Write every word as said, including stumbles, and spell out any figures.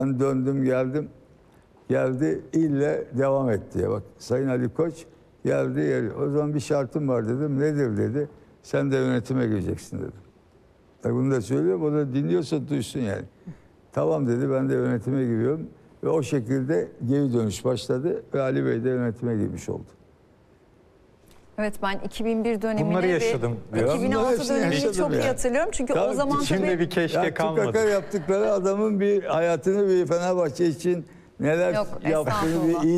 Ben döndüm geldim. Geldi ille devam et diye. Bak Sayın Ali Koç geldi. Geldi. O zaman bir şartım var dedim. Nedir dedi. Sen de yönetime gireceksin dedim. Tabii bunu da söylüyor. O da dinliyorsa duysun yani. Tamam dedi, ben de yönetime giriyorum. Ve o şekilde geri dönüş başladı. Ve Ali Bey de yönetime girmiş oldu. Evet, ben iki bin bir dönemini Bunları yaşadım. ve iki bin altı dönemini yaşadım çok iyi yani. hatırlıyorum. Çünkü Tabii, o zaman Şimdi tabii... bir keşke Ya kalmadı. Tukaka yaptıkları adamın bir hayatını bir Fenerbahçe için neler Yok, yaptığını bir estağfurullah. iyi